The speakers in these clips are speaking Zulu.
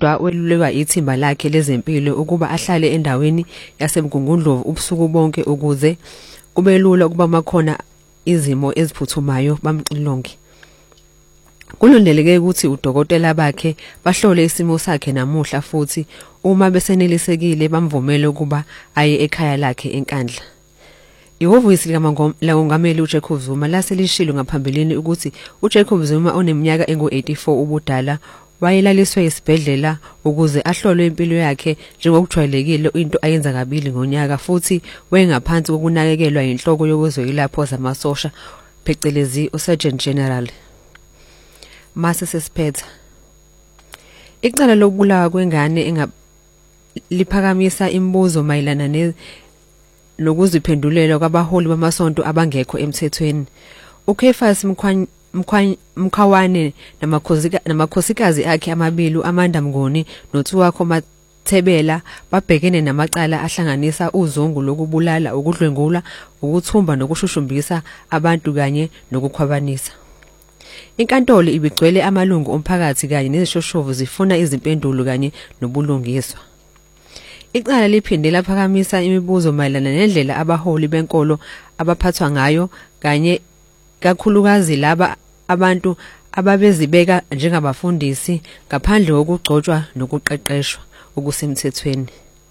kodwa welulekwa ithimba lakhe lezempilo ukuba ahlale endaweni yaseMgungundlovu ubusuku bonke ukuze kube lula ukuba makhona izimo eziphuthumayo bamxilonge. Kulundeleke ukuthi udokotela bakhe bahlole isimo sakhe namuhla futhi uma besenelisekile bamvumele ukuba aye ekhaya lakhe eNkandla. Ihhovisi likamongameli uJacob Zuma laselishilo ngaphambilini ukuthi uJacob Zuma oneminyaka engu-84 ubudala wayelaliswe esibhedlela ukuze ahlolwe impilo yakhe njengokujwayelekile into ayenza kabili ngonyaka futhi wayengaphansi kokunakekelwa inhloko yokwezokwelapha zamasosha phecelezi uSurgeon General. Mase sesiphetha. Icala lokubulawa kwengane liphakamisa imibuzo mayelana nokuziphendulela kwabaholi bamasonto abangekho emthethweni. uCaiphus Mkhawane namakhosikazi akhe amabili uAmanda Mnguni noThuwakho Mathebela babhekene namacala ahlanganisa uzungu lokubulala, ukudlwengula, ukuthumba nokushushumbisa abantu kanye nokukhwabanisa. Inkantolo ibigcwele amalungu omphakathi kanye nezishoshovu zifuna izimpendulo kanye nobulungiswa. Icala liphinde laphakamisa imibuzo mayelana nendlela abaholi benkolo abaphathwa ngayo kanye kakhulukazi laba abantu ababezibeka njengabafundisi ngaphandle kokugcotshwa nokuqeqeshwa okusemthethweni.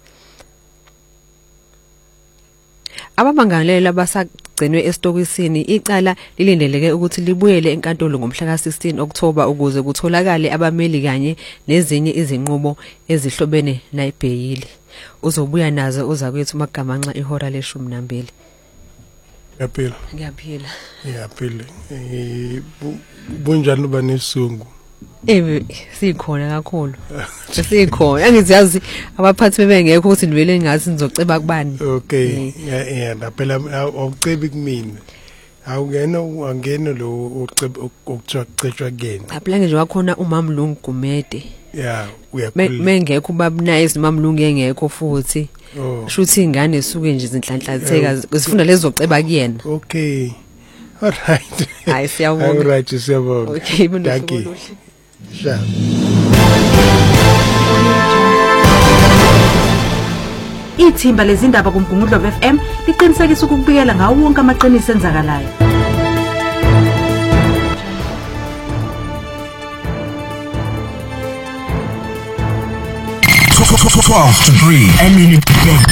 Abamangaleli abasagcinwe esitokisini icala lilindeleke ukuthi libuyele enkantolo ngomhla ka-16 October ukuze kutholakale abameli kanye nezinye izinqubo ezihlobene nayibheyili. Uzobuya nazo uzakwethu Magamanxa ihora le-12. Ngiyaphila. Ngiyaphila. Bunjani banesungu? Sikhona kakhulu. Sikhona. Angiziyazi abaphathi bebengekho ukuthi nivele ngathi nizoceba kubani. Okay. Yeah, phela awucebi kumina. Awungena lo ukucecwa kuyena. Aphela nje wakhona uMamlungu Gumede. Yeah, uyakhuluma. Mengekho ubabunayisi uMamlungu engekho futhi. Shuthi ingane esuke nje izinhlanhlatheka zifuna lezoceba kuyena. Okay. All right. Hayi siyabonga. All right, siyabonga. Okay, thank you. Sure. Ithimba lezindaba kuMgungundlovu FM liqinisekisa ukubikela ngawo wonke amaqiniso enzakalayo. 12 to 3, Emily